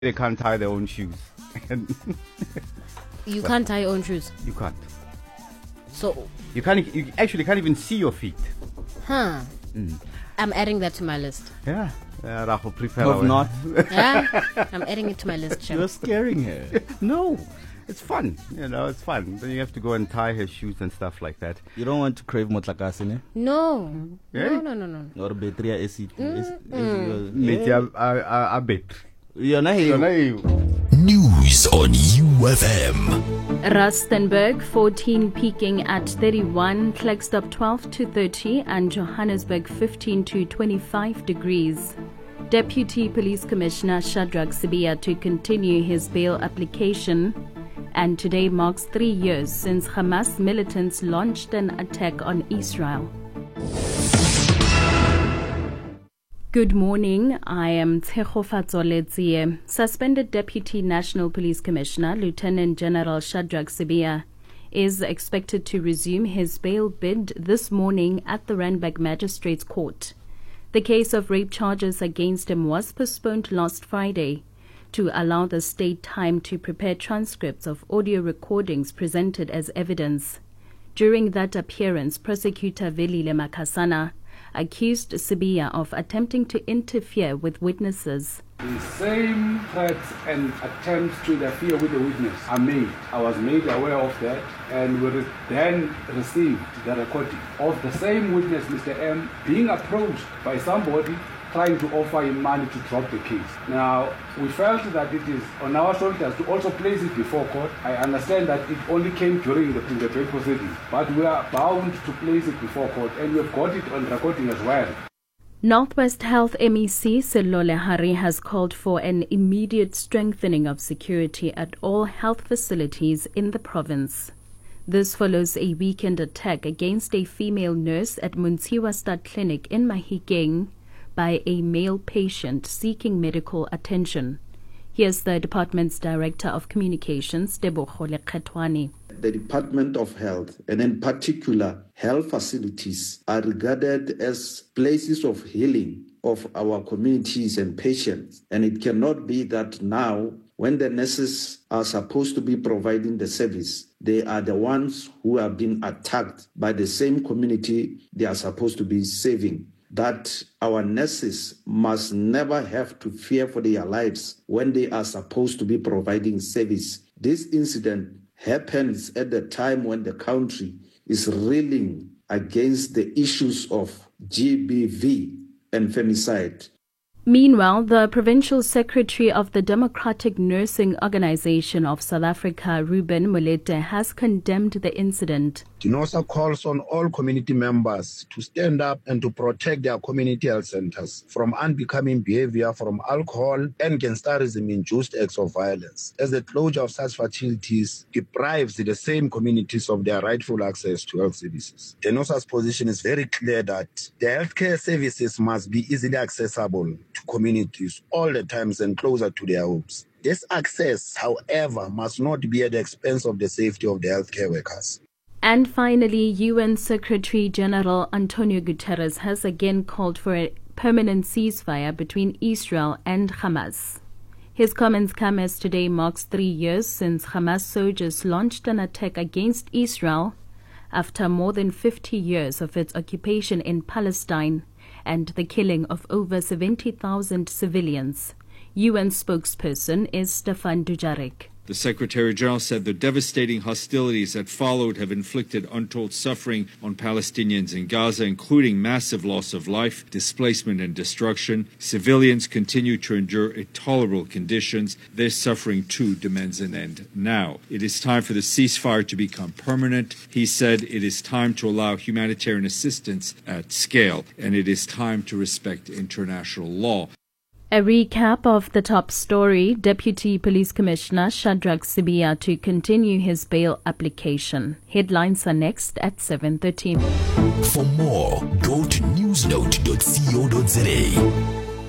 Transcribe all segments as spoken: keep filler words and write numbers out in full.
they can't tie their own shoes. You can't tie your own shoes. You can't. So you can't. You actually can't even see your feet. Huh. Mm. I'm adding that to my list. Yeah. Uh, Rahul, prepare. Of not. Yeah. I'm adding it to my list. You're scaring her. No. It's fun, you know, it's fun. Then you have to go and tie her shoes and stuff like that. You don't want to crave motlakase, ne? No. Yeah? No, no, no, no. Or battery acid. I bet. You're not here. News on U F M. Rustenburg fourteen peaking at thirty-one, Klerksdorp twelve to thirty, and Johannesburg fifteen to twenty-five degrees. Deputy Police Commissioner Shadrack Sibiya to continue his bail application. And today marks three years since Hamas militants launched an attack on Israel. Good morning, I am Tshego Fatsoletsie. Suspended Deputy National Police Commissioner Lieutenant General Shadrack Sibiya is expected to resume his bail bid this morning at the Randburg Magistrates Court. The case of rape charges against him was postponed last Friday to allow the state time to prepare transcripts of audio recordings presented as evidence. During that appearance, prosecutor Velile Makasana accused Sibiya of attempting to interfere with witnesses. The same threats and attempts to interfere with the witness are made. I was made aware of that, and we then received the recording of the same witness, Mister M, being approached by somebody trying to offer him money to drop the case. Now, we felt that it is on our shoulders to also place it before court. I understand that it only came during the, the bail proceedings, but we are bound to place it before court, and we have got it on recording as well. Northwest Health M E C Sello Lehari has called for an immediate strengthening of security at all health facilities in the province. This follows a weekend attack against a female nurse at Muntsiwa Stad Clinic in Mahikeng by a male patient seeking medical attention. Here's the department's Director of Communications, Tebogo Lekgetwane. The Department of Health, and in particular health facilities, are regarded as places of healing of our communities and patients. And it cannot be that now, when the nurses are supposed to be providing the service, they are the ones who are being attacked by the same community they are supposed to be saving. That our nurses must never have to fear for their lives when they are supposed to be providing service. This incident happens at the time when the country is reeling against the issues of G B V and femicide. Meanwhile, the Provincial Secretary of the Democratic Nursing Organization of South Africa, Ruben Molete, has condemned the incident. DINOSA calls on all community members to stand up and to protect their community health centers from unbecoming behavior from alcohol and gangsterism-induced acts of violence, as the closure of such facilities deprives the same communities of their rightful access to health services. DINOSA's position is very clear that the healthcare services must be easily accessible to communities all the times and closer to their homes. This access, however, must not be at the expense of the safety of the healthcare workers. And finally, U N Secretary General Antonio Guterres has again called for a permanent ceasefire between Israel and Hamas. His comments come as today marks three years since Hamas soldiers launched an attack against Israel after more than fifty years of its occupation in Palestine and the killing of over seventy thousand civilians. U N spokesperson is Stefan Dujarric. The Secretary General said the devastating hostilities that followed have inflicted untold suffering on Palestinians in Gaza, including massive loss of life, displacement and destruction. Civilians continue to endure intolerable conditions. Their suffering, too, demands an end now. It is time for the ceasefire to become permanent. He said it is time to allow humanitarian assistance at scale, and it is time to respect international law. A recap of the top story: Deputy Police Commissioner Shadrack Sibiya to continue his bail application. Headlines are next at seven thirty. For more, go to newsnote dot co dot za.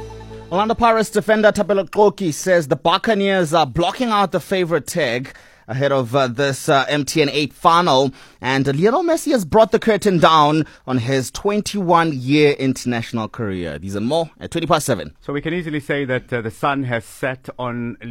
Orlando Pirates defender Thapelo Qoki says the Buccaneers are blocking out the favorite tag ahead of uh, this uh, M T N eight final. And uh, Lionel Messi has brought the curtain down on his twenty-one year international career. These and more at twenty past seven. So we can easily say that uh, the sun has set on